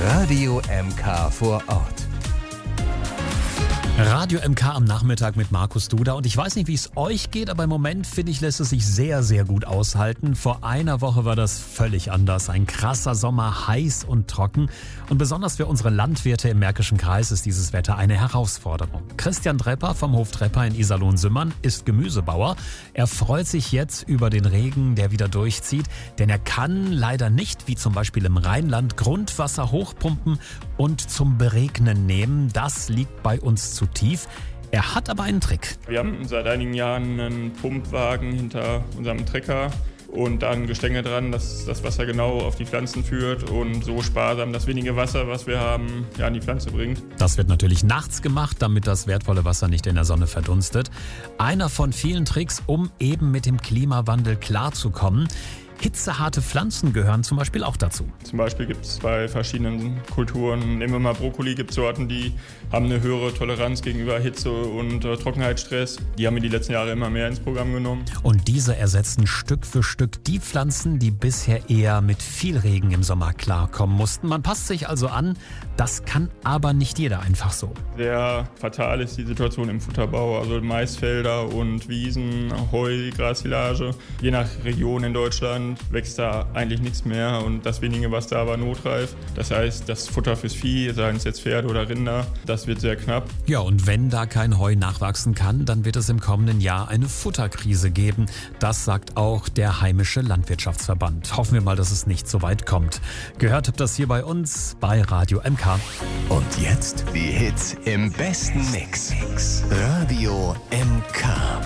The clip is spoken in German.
Radio MK vor Ort. Radio MK am Nachmittag mit Markus Duda. Und ich weiß nicht, wie es euch geht, aber im Moment, finde ich, lässt es sich sehr, sehr gut aushalten. Vor einer Woche war das völlig anders. Ein krasser Sommer, heiß und trocken. Und besonders für unsere Landwirte im Märkischen Kreis ist dieses Wetter eine Herausforderung. Christian Drepper vom Hof Drepper in Iserlohn-Sümmern ist Gemüsebauer. Er freut sich jetzt über den Regen, der wieder durchzieht. Denn er kann leider nicht, wie zum Beispiel im Rheinland, Grundwasser hochpumpen und zum Beregnen nehmen. Das liegt bei uns zu tief. Er hat aber einen Trick. Wir haben seit einigen Jahren einen Pumpwagen hinter unserem Trecker und da ein Gestänge dran, dass das Wasser genau auf die Pflanzen führt und so sparsam das wenige Wasser, was wir haben, an die Pflanze bringt. Das wird natürlich nachts gemacht, damit das wertvolle Wasser nicht in der Sonne verdunstet. Einer von vielen Tricks, um eben mit dem Klimawandel klarzukommen. Hitzeharte Pflanzen gehören zum Beispiel auch dazu. Zum Beispiel gibt es bei verschiedenen Kulturen, nehmen wir mal Brokkoli, gibt es Sorten, die haben eine höhere Toleranz gegenüber Hitze und Trockenheitsstress. Die haben wir die letzten Jahre immer mehr ins Programm genommen. Und diese ersetzen Stück für Stück die Pflanzen, die bisher eher mit viel Regen im Sommer klarkommen mussten. Man passt sich also an, das kann aber nicht jeder einfach so. Sehr fatal ist die Situation im Futterbau, also Maisfelder und Wiesen, Heu, Grassilage. Je nach Region in Deutschland wächst da eigentlich nichts mehr und das wenige, was da war, notreif. Das heißt, das Futter fürs Vieh, seien es jetzt Pferde oder Rinder, das wird sehr knapp. Ja, und wenn da kein Heu nachwachsen kann, dann wird es im kommenden Jahr eine Futterkrise geben. Das sagt auch der heimische Landwirtschaftsverband. Hoffen wir mal, dass es nicht so weit kommt. Gehört habt das hier bei uns bei Radio MK. Und jetzt die Hits im besten Mix. Radio MK.